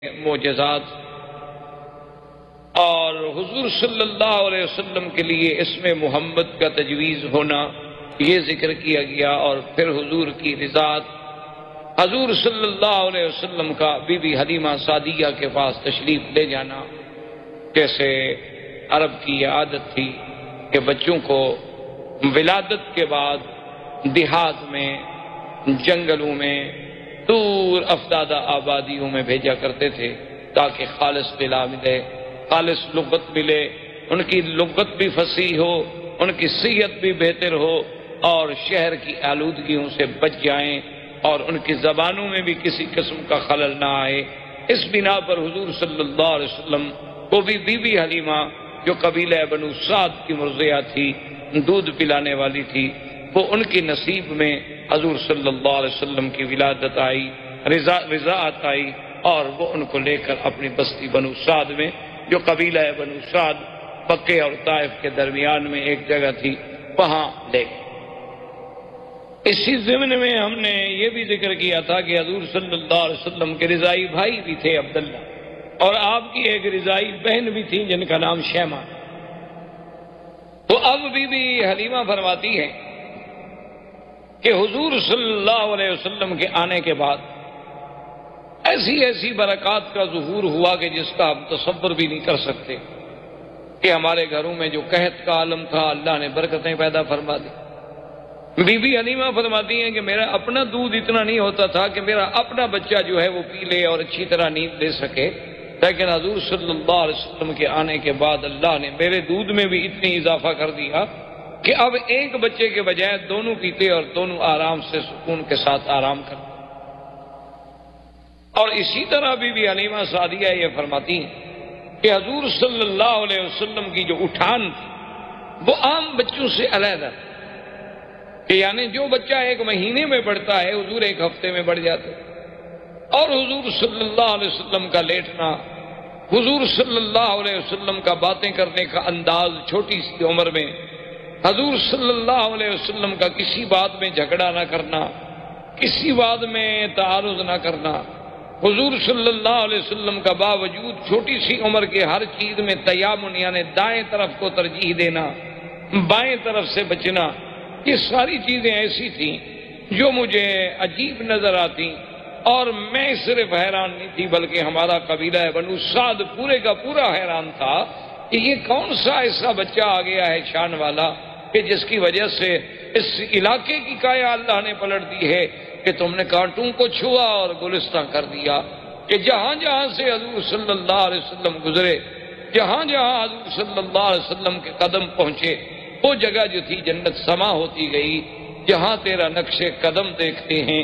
معجزات اور حضور صلی اللہ علیہ وسلم کے لیے اسم محمد کا تجویز ہونا یہ ذکر کیا گیا، اور پھر حضور کی رضاعت، حضور صلی اللہ علیہ وسلم کا بی بی حلیمہ سعدیہ کے پاس تشریف لے جانا۔ جیسے عرب کی یہ عادت تھی کہ بچوں کو ولادت کے بعد دیہات میں، جنگلوں میں، دور افدادہ آبادیوں میں بھیجا کرتے تھے تاکہ خالص غذا ملے، خالص لغت ملے، ان کی لغت بھی فصیح ہو، ان کی صحت بھی بہتر ہو، اور شہر کی آلودگیوں سے بچ جائیں، اور ان کی زبانوں میں بھی کسی قسم کا خلل نہ آئے۔ اس بنا پر حضور صلی اللہ علیہ وسلم کو بھی بی بی حلیمہ جو قبیلہ بنو سعد کی مرضیہ تھی، دودھ پلانے والی تھی، وہ ان کی نصیب میں حضور صلی اللہ علیہ وسلم کی ولادت آئی، رضاعت آئی، اور وہ ان کو لے کر اپنی بستی بنو سعد میں، جو قبیلہ بنو سعد مکے اور طائف کے درمیان میں ایک جگہ تھی، وہاں لے گئے۔ اسی ضمن میں ہم نے یہ بھی ذکر کیا تھا کہ حضور صلی اللہ علیہ وسلم کے رضائی بھائی بھی تھے عبداللہ، اور آپ کی ایک رضائی بہن بھی تھی جن کا نام شیمہ۔ تو اب بی بی حلیمہ فرماتی ہیں کہ حضور صلی اللہ علیہ وسلم کے آنے کے بعد ایسی برکات کا ظہور ہوا کہ جس کا ہم تصور بھی نہیں کر سکتے، کہ ہمارے گھروں میں جو قحط کا عالم تھا اللہ نے برکتیں پیدا فرما دی۔ بی بی حلیمہ فرماتی ہیں کہ میرا اپنا دودھ اتنا نہیں ہوتا تھا کہ میرا اپنا بچہ جو ہے وہ پی لے اور اچھی طرح نیند لے سکے، لیکن حضور صلی اللہ علیہ وسلم کے آنے کے بعد اللہ نے میرے دودھ میں بھی اتنی اضافہ کر دیا کہ اب ایک بچے کے بجائے دونوں پیتے اور دونوں آرام سے سکون کے ساتھ آرام کرتے۔ اور اسی طرح بی بی حلیمہ سعدیہ یہ فرماتی ہیں کہ حضور صلی اللہ علیہ وسلم کی جو اٹھان تھی وہ عام بچوں سے علیحدہ تھی، کہ یعنی جو بچہ ایک مہینے میں بڑھتا ہے حضور ایک ہفتے میں بڑھ جاتے، اور حضور صلی اللہ علیہ وسلم کا لیٹنا، حضور صلی اللہ علیہ وسلم کا باتیں کرنے کا انداز چھوٹی سی عمر میں، حضور صلی اللہ علیہ وسلم کا کسی بات میں جھگڑا نہ کرنا، کسی بات میں تعارض نہ کرنا، حضور صلی اللہ علیہ وسلم کا باوجود چھوٹی سی عمر کے ہر چیز میں تیامن یعنی دائیں طرف کو ترجیح دینا، بائیں طرف سے بچنا، یہ ساری چیزیں ایسی تھیں جو مجھے عجیب نظر آتی، اور میں صرف حیران نہیں تھی بلکہ ہمارا قبیلہ بنو سعد پورے کا پورا حیران تھا کہ یہ کون سا ایسا بچہ آ گیا ہے شان والا کہ جس کی وجہ سے اس علاقے کی کایا اللہ نے پلٹ دی ہے، کہ تم نے کانٹوں کو چھوا اور گلستان کر دیا، کہ جہاں جہاں سے حضور صلی اللہ علیہ وسلم گزرے، جہاں جہاں حضور صلی اللہ علیہ وسلم کے قدم پہنچے، وہ جگہ جو تھی جنت سما ہوتی گئی۔ جہاں تیرا نقش قدم دیکھتے ہیں،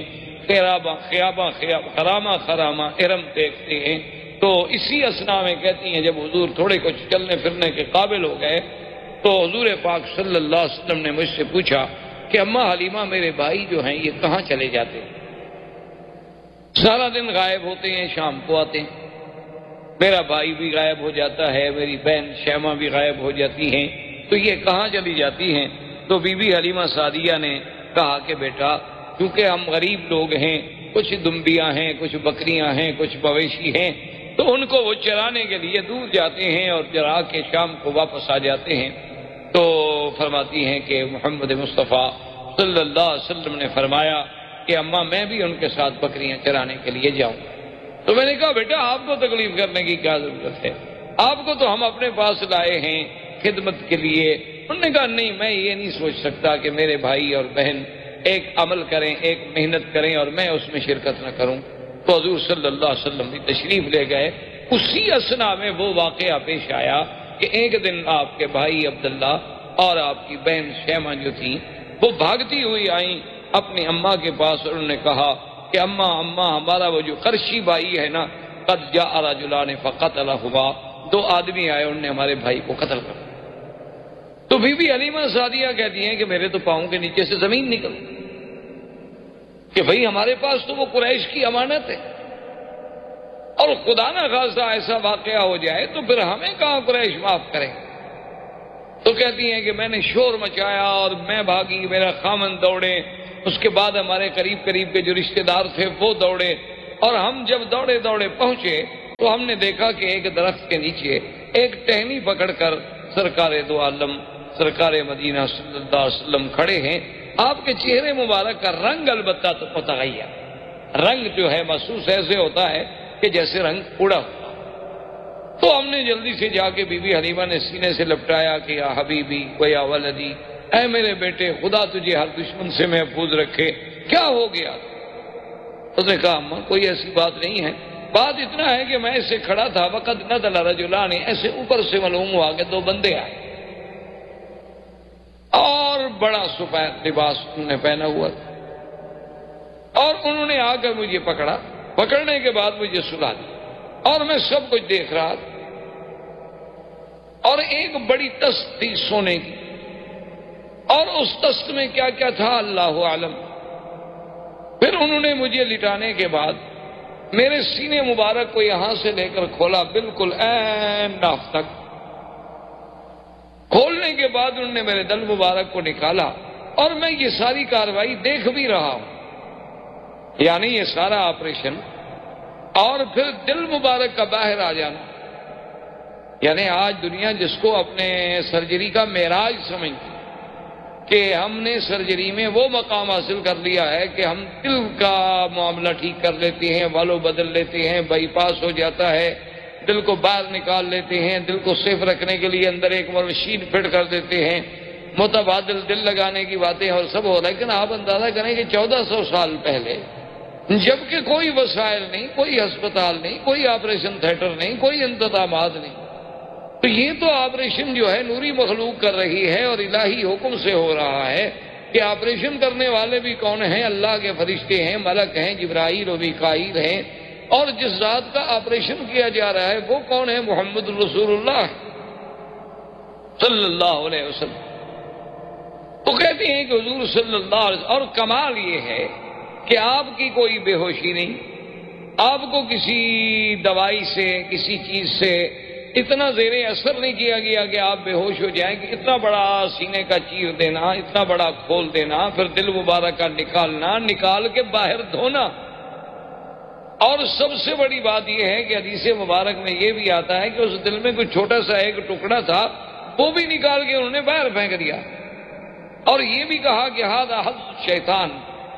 خرامہ ارم دیکھتے ہیں۔ تو اسی اسنا میں کہتی ہیں جب حضور تھوڑے کچھ چلنے پھرنے کے قابل ہو گئے تو حضور پاک صلی اللہ علیہ وسلم نے مجھ سے پوچھا کہ اماں حلیمہ میرے بھائی جو ہیں یہ کہاں چلے جاتے ہیں؟ سارا دن غائب ہوتے ہیں، شام کو آتے ہیں، میرا بھائی بھی غائب ہو جاتا ہے، میری بہن شیمہ بھی غائب ہو جاتی ہیں، تو یہ کہاں چلی جاتی ہیں؟ تو بی بی حلیمہ سعدیہ نے کہا کہ بیٹا کیونکہ ہم غریب لوگ ہیں، کچھ دمبیاں ہیں، کچھ بکریاں ہیں، کچھ مویشی ہیں، تو ان کو وہ چرانے کے لیے دور جاتے ہیں اور چرا کے شام کو واپس آ جاتے ہیں۔ تو فرماتی ہیں کہ محمد مصطفیٰ صلی اللہ علیہ وسلم نے فرمایا کہ اماں میں بھی ان کے ساتھ بکریاں چرانے کے لیے جاؤں۔ تو میں نے کہا بیٹا آپ کو تکلیف کرنے کی کیا ضرورت ہے، آپ کو تو ہم اپنے پاس لائے ہیں خدمت کے لیے۔ انہوں نے کہا نہیں، میں یہ نہیں سوچ سکتا کہ میرے بھائی اور بہن ایک عمل کریں، ایک محنت کریں اور میں اس میں شرکت نہ کروں۔ تو حضور صلی اللہ علیہ وسلم بھی تشریف لے گئے۔ اسی اسنا میں وہ واقعہ پیش آیا کہ ایک دن آپ کے بھائی عبداللہ اور آپ کی بہن شیمہ جو تھی وہ بھاگتی ہوئی آئیں اپنی اماں کے پاس، اور انہوں نے کہا کہ اماں ہمارا وہ جو قرشی بھائی ہے نا، قد جاء رجلان فقتلہما، دو آدمی آئے انہوں نے ہمارے بھائی کو قتل کر دیا۔ تو بی بی حلیمہ سعدیہ کہتی ہیں کہ میرے تو پاؤں کے نیچے سے زمین نکل کہ بھئی ہمارے پاس تو وہ قریش کی امانت ہے، اور خدا نہ خواستہ ایسا واقعہ ہو جائے تو پھر ہمیں کہاں قریش معاف کریں۔ تو کہتی ہیں کہ میں نے شور مچایا اور میں بھاگی، میرا خامن دوڑے، اس کے بعد ہمارے قریب کے جو رشتہ دار تھے وہ دوڑے، اور ہم جب دوڑے پہنچے تو ہم نے دیکھا کہ ایک درخت کے نیچے ایک ٹہنی پکڑ کر سرکار دو عالم سرکار مدینہ صلی اللہ علیہ وسلم کھڑے ہیں. آپ کے چہرے مبارک کا رنگ البتہ تو متغیر، رنگ جو ہے محسوس ایسے ہوتا ہے کہ جیسے رنگ اڑا ہوا. تو ہم نے جلدی سے جا کے بی بی حلیمہ نے سینے سے لپٹایا کہ یا حبیبی و یا ولدی، اے میرے بیٹے خدا تجھے ہر دشمن سے محفوظ رکھے، کیا ہو گیا؟ اس نے کہا اماں کوئی ایسی بات نہیں ہے، بات اتنا ہے کہ میں ایسے کھڑا تھا وقت نزل رجلان، ایسے اوپر سے معلوم ہوا کہ دو بندے آئے اور بڑا سفید لباس انہوں نے پہنا ہوا تھا، اور انہوں نے آ کر مجھے پکڑا، پکڑنے کے بعد مجھے سلا دیا اور میں سب کچھ دیکھ رہا تھا. اور ایک بڑی تست تھی سونے کی، اور اس تست میں کیا کیا تھا اللہ عالم. پھر انہوں نے مجھے لٹانے کے بعد میرے سینے مبارک کو یہاں سے لے کر کھولا بالکل عین ناف تک. کھولنے کے بعد انہوں نے میرے دل مبارک کو نکالا اور میں یہ ساری کاروائی دیکھ بھی رہا ہوں، یعنی یہ سارا آپریشن اور پھر دل مبارک کا باہر آ جانا. یعنی آج دنیا جس کو اپنے سرجری کا معراج سمجھتی کہ ہم نے سرجری میں وہ مقام حاصل کر لیا ہے کہ ہم دل کا معاملہ ٹھیک کر لیتے ہیں، والو بدل لیتے ہیں، بائی پاس ہو جاتا ہے، دل کو باہر نکال لیتے ہیں، دل کو سیف رکھنے کے لیے اندر ایک مشین فٹ کر دیتے ہیں، متبادل دل لگانے کی باتیں اور سب ہو. لیکن آپ اندازہ کریں کہ 1400 سال پہلے جبکہ کوئی وسائل نہیں، کوئی ہسپتال نہیں، کوئی آپریشن تھیٹر نہیں، کوئی انتظامات نہیں، تو یہ تو آپریشن جو ہے نوری مخلوق کر رہی ہے اور الہی حکم سے ہو رہا ہے کہ آپریشن کرنے والے بھی کون ہیں؟ اللہ کے فرشتے ہیں، ملک ہیں، جبرائیل و میکائیل ہیں. اور جس ذات کا آپریشن کیا جا رہا ہے وہ کون ہے؟ محمد رسول اللہ صلی اللہ علیہ وسلم. تو کہتے ہیں کہ حضور صلی اللہ علیہ وسلم، اور کمال یہ ہے کہ آپ کی کوئی بے ہوشی نہیں، آپ کو کسی دوائی سے کسی چیز سے اتنا زیر اثر نہیں کیا گیا کہ آپ بے ہوش ہو جائیں، کہ اتنا بڑا سینے کا چیر دینا، اتنا بڑا کھول دینا، پھر دل مبارک کا نکالنا، نکال کے باہر دھونا. اور سب سے بڑی بات یہ ہے کہ حدیث مبارک میں یہ بھی آتا ہے کہ اس دل میں کوئی چھوٹا سا ایک ٹکڑا تھا، وہ بھی نکال کے انہوں نے باہر پھینک دیا. اور یہ بھی کہا کہ ھذا حظ شیطان،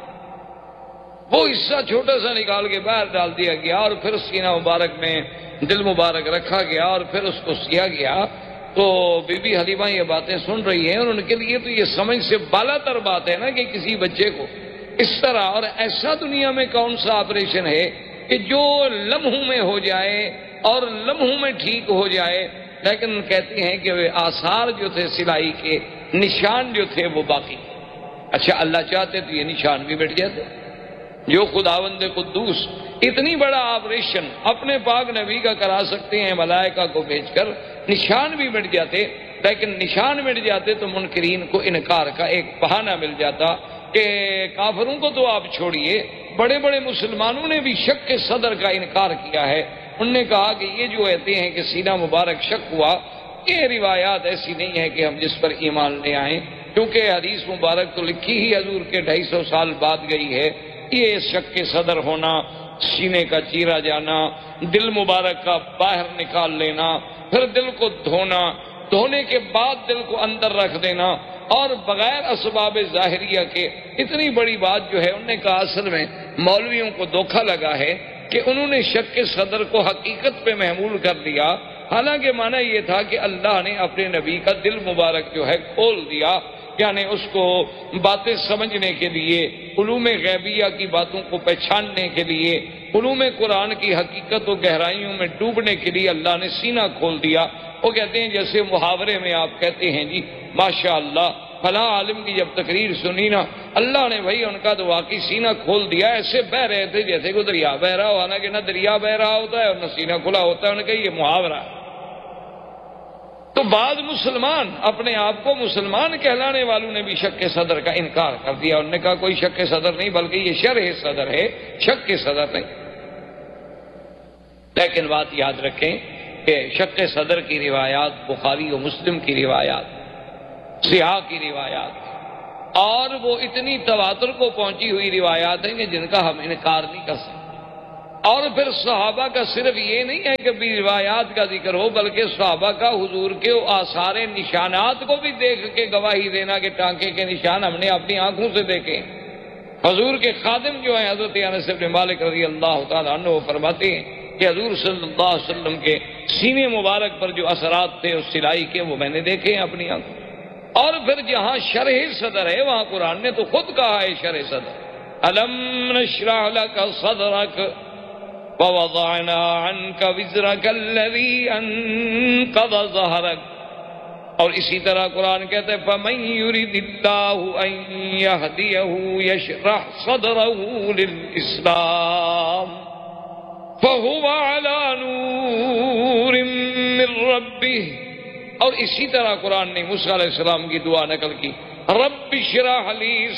وہ حصہ چھوٹا سا نکال کے باہر ڈال دیا گیا اور پھر سینہ مبارک میں دل مبارک رکھا گیا اور پھر اس کو سیا گیا. تو بی بی حلیمہ یہ باتیں سن رہی ہیں اور ان کے لیے تو یہ سمجھ سے بالا تر بات ہے نا کہ کسی بچے کو اس طرح، اور ایسا دنیا میں کون سا آپریشن ہے کہ جو لمحوں میں ہو جائے اور لمحوں میں ٹھیک ہو جائے. لیکن کہتے ہیں کہ وہ آثار جو تھے سلائی کے، نشان جو تھے وہ باقی. اچھا اللہ چاہتے تو یہ نشان بھی مٹ جاتے. جو خداوند قدوس اتنی بڑا آپریشن اپنے پاک نبی کا کرا سکتے ہیں ملائکہ کو بھیج کر، نشان بھی مٹ جاتے. لیکن نشان مٹ جاتے تو منکرین کو انکار کا ایک بہانہ مل جاتا کہ کافروں کو تو آپ چھوڑیے، بڑے بڑے مسلمانوں نے بھی شک کے صدر کا انکار کیا ہے. انہوں نے کہا کہ یہ جو کہتے ہیں کہ سینہ مبارک شک ہوا، یہ روایات ایسی نہیں ہے کہ ہم جس پر ایمان لے آئیں، کیونکہ حدیث مبارک تو لکھی ہی حضور کے 250 سال بعد گئی ہے. یہ شک کے صدر ہونا، سینے کا چیرا جانا، دل مبارک کا باہر نکال لینا، پھر دل کو دھونا، دھونے کے بعد دل کو اندر رکھ دینا، اور بغیر اسباب ظاہریہ کے اتنی بڑی بات جو ہے. انہوں نے کہا اصل میں مولویوں کو دھوکہ لگا ہے کہ انہوں نے شک کے صدر کو حقیقت پہ محمول کر دیا، حالانکہ معنی یہ تھا کہ اللہ نے اپنے نبی کا دل مبارک جو ہے کھول دیا، یعنی اس کو باتیں سمجھنے کے لیے، علوم غیبیہ کی باتوں کو پہچاننے کے لیے، علوم قرآن کی حقیقت و گہرائیوں میں ڈوبنے کے لیے اللہ نے سینہ کھول دیا. وہ کہتے ہیں جیسے محاورے میں آپ کہتے ہیں جی ماشاء اللہ فلاں عالم کی جب تقریر سنی نا، اللہ نے بھائی ان کا تو واقعی سینہ کھول دیا، ایسے بہ رہے تھے جیسے کہ دریا بہ رہا ہو، حالانکہ نہ دریا بہ رہا ہوتا ہے اور نہ سینہ کھلا ہوتا ہے. انہوں نے کہا یہ محاورہ. تو بعض مسلمان اپنے آپ کو مسلمان کہلانے والوں نے بھی شک کے صدر کا انکار کر دیا. انہوں نے کہا کوئی شک کے صدر نہیں بلکہ یہ شرح صدر ہے، شک کے صدر نہیں. لیکن بات یاد رکھیں کہ شک کے صدر کی روایات بخاری و مسلم کی روایات، صحاح کی روایات، اور وہ اتنی تواتر کو پہنچی ہوئی روایات ہیں کہ جن کا ہم انکار نہیں کر سکتے. اور پھر صحابہ کا صرف یہ نہیں ہے کہ بھی روایات کا ذکر ہو، بلکہ صحابہ کا حضور کے آثار نشانات کو بھی دیکھ کے گواہی دینا کہ ٹانکے کے نشان ہم نے اپنی آنکھوں سے دیکھے۔ حضور کے خادم جو ہیں حضرت انس بن مالک رضی اللہ تعالیٰ عنہ وہ فرماتے ہیں کہ حضور صلی اللہ علیہ وسلم کے سینے مبارک پر جو اثرات تھے اس سلائی کے وہ میں نے دیکھے ہیں اپنی آنکھوں۔ اور پھر جہاں شرح صدر ہے وہاں قرآن نے تو خود کہا ہے شرح صدر، الم نشرح لک صدرک ووضعنا عنک وزرک الذی انقض ظہرک، اور اسی طرح قرآن کہتے ہیں فَمَن يُرِدِ اللَّهُ أَن يَهْدِيَهُ يَشْرَحْ صَدْرَهُ لِلْإِسْلَامِ فَهُوَ عَلَى نُورٍ مِّن رَّبِّهِ، اور اسی طرح قرآن نے موسیٰ علیہ السلام کی دعا نقل کی رب اشرح لی